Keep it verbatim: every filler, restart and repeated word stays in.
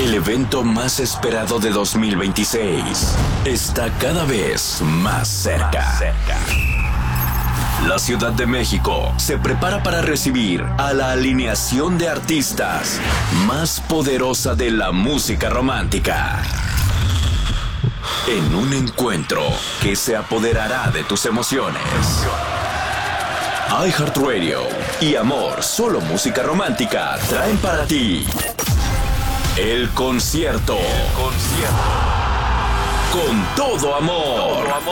El evento más esperado de dos mil veintiséis está cada vez más cerca. La Ciudad de México se prepara para recibir a la alineación de artistas más poderosa de la música romántica. En un encuentro que se apoderará de tus emociones. iHeartRadio y Amor, solo música romántica, traen para ti el concierto. El concierto. Con todo amor.